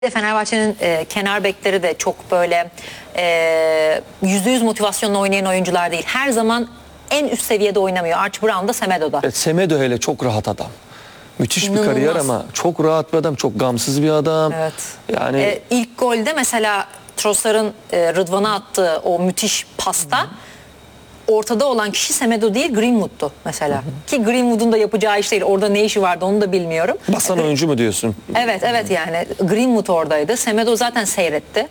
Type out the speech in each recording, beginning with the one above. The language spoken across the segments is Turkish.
Fenerbahçe'nin kenar bekleri de çok böyle %100 motivasyonla oynayan oyuncular değil. Her zaman en üst seviyede oynamıyor. Archie Brown da Semedo'da. Evet, Semedo hele çok rahat adam. Müthiş İnanılmaz. bir kariyer ama çok rahat bir adam, çok gamsız bir adam. Evet. Yani İlk golde mesela Trossard'ın Rıdvan'a attığı o müthiş pasta ortada olan kişi Semedo değil Greenwood'tu mesela. Ki Greenwood'un da yapacağı iş değil. Orada ne işi vardı onu da bilmiyorum. basan oyuncu mu diyorsun? Evet yani Greenwood oradaydı. Semedo zaten seyretti.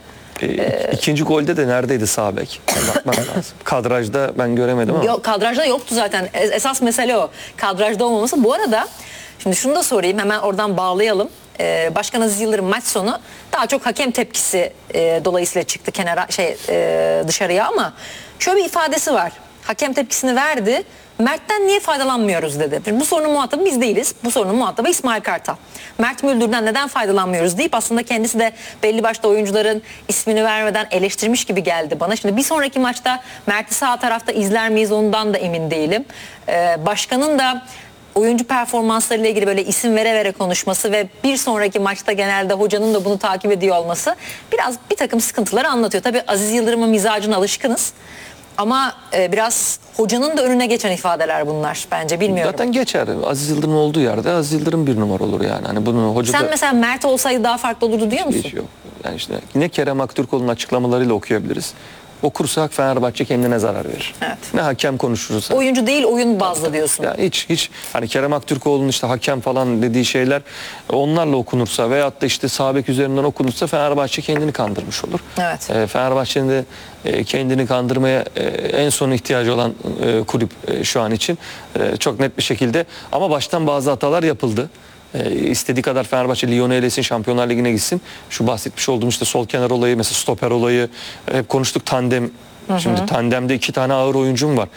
İkinci golde de neredeydi sağ bek? Bakmak lazım. Kadrajda ben göremedim ama. Yok, kadrajda yoktu zaten. Esas mesele o. Kadrajda olmaması. Bu arada şimdi şunu da sorayım. Hemen oradan bağlayalım. Başkan Aziz Yıldırım maç sonu daha çok hakem tepkisi dolayısıyla çıktı kenara dışarıya ama şöyle bir ifadesi var. Hakem tepkisini verdi. Mert'ten niye faydalanmıyoruz dedi. Bu sorunun muhatabı biz değiliz. Bu sorunun muhatabı İsmail Kartal. Mert Müldür'den neden faydalanmıyoruz deyip aslında kendisi de belli başlı oyuncuların ismini vermeden eleştirmiş gibi geldi bana. Şimdi bir sonraki maçta Mert'i sağ tarafta izler miyiz ondan da emin değilim. Başkanın da oyuncu performanslarıyla ilgili böyle isim vere vere konuşması ve bir sonraki maçta genelde hocanın da bunu takip ediyor olması biraz bir takım sıkıntıları anlatıyor. Tabii Aziz Yıldırım'ın mizacına alışkınız. Ama biraz hocanın da önüne geçen ifadeler bunlar bence, bilmiyorum. Zaten geçer. Aziz Yıldırım olduğu yerde Aziz Yıldırım bir numara olur yani. Hani bunu hoca Sen da... mesela Mert olsaydı daha farklı olurdu diyor musun? Hiç yok. Yani işte yine Kerem Aktürkoğlu'nun açıklamalarıyla okuyabiliriz. Okursak Fenerbahçe kendine zarar verir. Evet. Ne hakem konuşursa. Oyuncu değil oyun bazlı diyorsun. Ya hiç hani Kerem Aktürkoğlu'nun işte hakem falan dediği şeyler onlarla okunursa veyahut da işte sağ bek üzerinden okunursa Fenerbahçe kendini kandırmış olur. Evet. Fenerbahçe'nin de kendini kandırmaya en son ihtiyacı olan kulüp şu an için çok net bir şekilde, ama baştan bazı hatalar yapıldı. İstediği kadar Fenerbahçe Lyon'u elesin, Şampiyonlar Ligi'ne gitsin. Şu bahsetmiş olduğum işte sol kenar olayı, mesela stoper olayı, hep konuştuk, tandem. Şimdi tandemde iki tane ağır oyuncum var.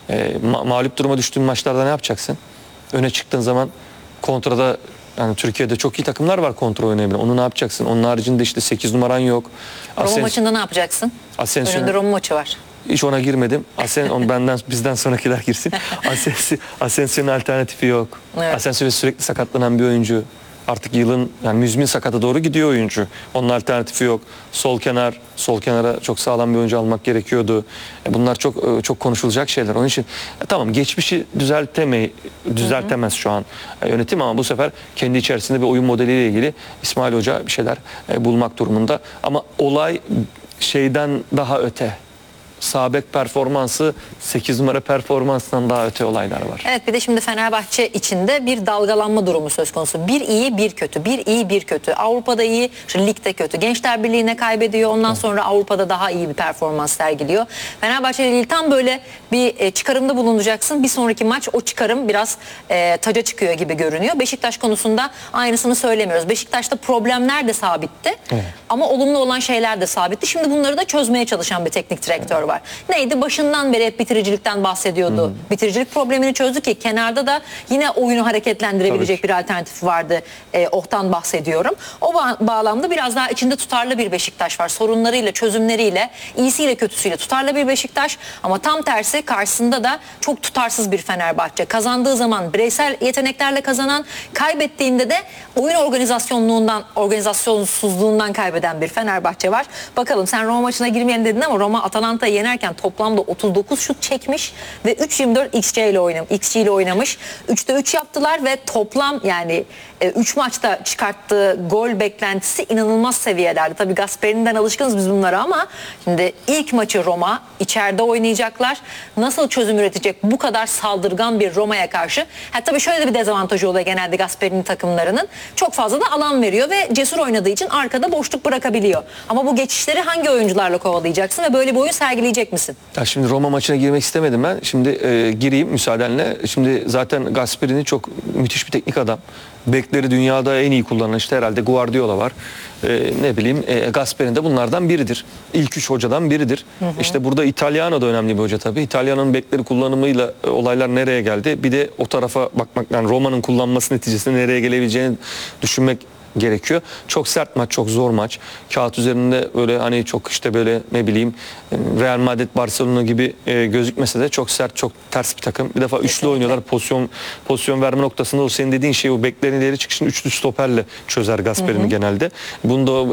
Mağlup duruma düştüğün maçlarda ne yapacaksın? Öne çıktığın zaman kontrada, yani Türkiye'de çok iyi takımlar var kontra oynayabilen. Onu ne yapacaksın? Onun haricinde işte 8 numaran yok. Roma maçında ne yapacaksın? Önünde Roma maçı var. Hiç ona girmedim. Bizden sonrakiler girsin. Asensio'nun alternatifi yok. Evet. Asensio sürekli sakatlanan bir oyuncu. Artık yılın yani müzmin sakata doğru gidiyor oyuncu. Onun alternatifi yok. Sol kenara çok sağlam bir oyuncu almak gerekiyordu. Bunlar çok konuşulacak şeyler. Onun için tamam, geçmişi düzeltemez şu an yönetim, ama bu sefer kendi içerisinde bir oyun modeliyle ilgili İsmail Hoca bir şeyler bulmak durumunda. Ama olay şeyden daha öte. Sağ bek performansı 8 numara performansından daha öte olaylar var. Evet, bir de şimdi Fenerbahçe içinde bir dalgalanma durumu söz konusu. Bir iyi bir kötü, bir iyi bir kötü. Avrupa'da iyi, ligde kötü. Gençler Birliği'ne kaybediyor, ondan sonra Avrupa'da daha iyi bir performans sergiliyor. Fenerbahçe ile tam böyle bir çıkarımda bulunacaksın. Bir sonraki maç o çıkarım biraz taca çıkıyor gibi görünüyor. Beşiktaş konusunda aynısını söylemiyoruz. Beşiktaş'ta problemler de sabitti. Evet. Ama olumlu olan şeyler de sabitti. Şimdi bunları da çözmeye çalışan bir teknik direktör var. Neydi? Başından beri hep bitiricilikten bahsediyordu. Bitiricilik problemini çözdü ki kenarda da yine oyunu hareketlendirebilecek bir alternatif vardı. Oh'tan bahsediyorum. O bağlamda biraz daha içinde tutarlı bir Beşiktaş var. Sorunlarıyla, çözümleriyle, iyisiyle, kötüsüyle tutarlı bir Beşiktaş. Ama tam tersi karşısında da çok tutarsız bir Fenerbahçe. Kazandığı zaman bireysel yeteneklerle kazanan, kaybettiğinde de oyun organizasyonsuzluğundan kaybeden bir Fenerbahçe var. Bakalım, sen Roma maçına girmeyelim dedin ama Roma Atalanta'yı yenerken toplamda 39 şut çekmiş ve 3.24 XG ile oynamış. 3'te 3 yaptılar ve toplam yani 3 maçta çıkarttığı gol beklentisi inanılmaz seviyelerde. Tabii Gasperini'den alışkınız biz bunlara ama şimdi ilk maçı Roma içeride oynayacaklar. Nasıl çözüm üretecek bu kadar saldırgan bir Roma'ya karşı? Tabii şöyle de bir dezavantajı oluyor genelde Gasperini takımlarının. Çok fazla da alan veriyor ve cesur oynadığı için arkada boşluk bırakabiliyor. Ama bu geçişleri hangi oyuncularla kovalayacaksın ve böyle bir oyun sergileyecek misin? Ya şimdi Roma maçına girmek istemedim ben. Şimdi gireyim müsaadenle. Şimdi zaten Gasperini çok müthiş bir teknik adam. Bekleri dünyada en iyi kullanan işte herhalde Guardiola var. Ne bileyim Gasperini de bunlardan biridir. İlk 3 hocadan biridir. İşte burada İtalyano da önemli bir hoca tabii. İtalyano'nun bekleri kullanımıyla olaylar nereye geldi? Bir de o tarafa bakmak, yani Roma'nın kullanması neticesinde nereye gelebileceğini düşünmek gerekiyor. Çok sert maç, çok zor maç. Kağıt üzerinde böyle hani çok işte böyle ne bileyim Real Madrid, Barcelona gibi gözükmese de çok sert, çok ters bir takım. Bir defa üçlü oynuyorlar. Pozisyon verme noktasında o senin dediğin şey, o beklerin ileri çıkışını üçlü stoperle çözer Gasperini genelde. Bunda